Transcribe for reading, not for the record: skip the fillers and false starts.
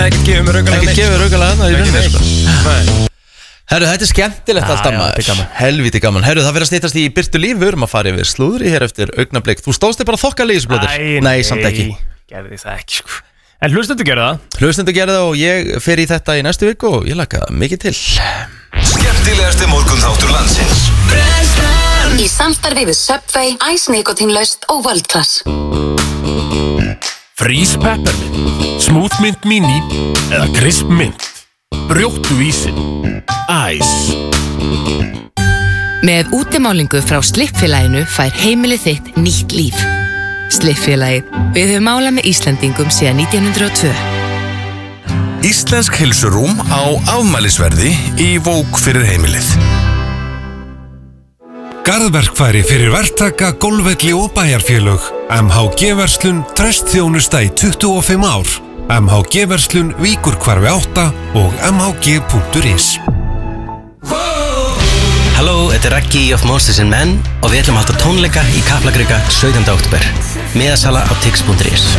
Ekkert gefið mér aukalega það í rauninni sko. Herru, þetta skemmtilegt alltaf maður. Helvíti gaman. Herru, það fyrir að styttast í Birtu líf. Við erum að fara yfir slúðri hér eftir augnablik. Þú stóðst þig bara þokkalega í þessu blóður. Nei, samt ekki. Gerði það ekki sko. En hlustendur gerði það. Hlustendur gerði það og ég fer í þetta í næstu viku og ég laka mikið til. Skemmtilegasti morgunþáttur landsins. Í samstarfi við Subway, Ice Nikotínlaust og World Class. Frís peppermint, smooth mint mini eða crisp mint. Brjóttu ísinn. Ice. Með útimálingu frá Slippfélaginu fær heimilið þitt nýtt líf. Slippfélagið, við höfum málað með Íslendingum síðan 1902. Íslensk heilsurúm á afmælisverði í Vók fyrir heimilið. Garðverkfæri fyrir verktaka, gólfvelli og bæjarfélög. MHG-verslun, tröstþjónusta í 25 ár. MHG-verslun, Víkurhvarfi 8 og mhg.is. Halló, þetta Raggi of Monsters and Men og við ætlum að halda tónleika í Kaplakrika 17. október. Miðasala á tix.is.